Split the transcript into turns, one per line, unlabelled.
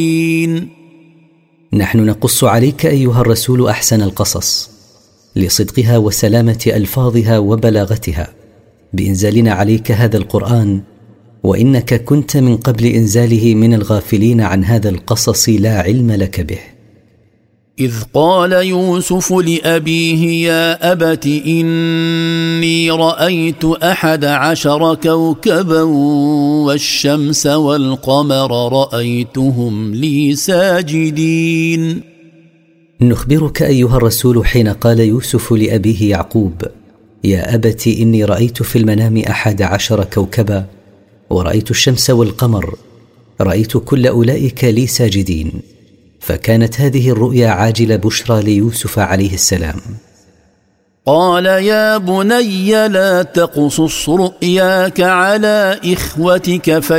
نحن نقص عليك أيها الرسول أحسن القصص لصدقها وسلامة ألفاظها وبلاغتها بإنزالنا عليك هذا القرآن، وإنك كنت من قبل إنزاله من الغافلين عن هذا القصص لا علم لك به.
إذ قال يوسف لأبيه يا أبت إني رأيت 11 كوكبا والشمس والقمر رأيتهم لي ساجدين.
نخبرك أيها الرسول حين قال يوسف لأبيه يعقوب يا أبت إني رأيت في المنام 11 كوكبا ورأيت الشمس والقمر رأيت كل أولئك لي ساجدين. فكانت هذه الرؤيا عاجل بشرى ليوسف عليه السلام.
قال يا بني لا تقصص رؤياك على إخوتك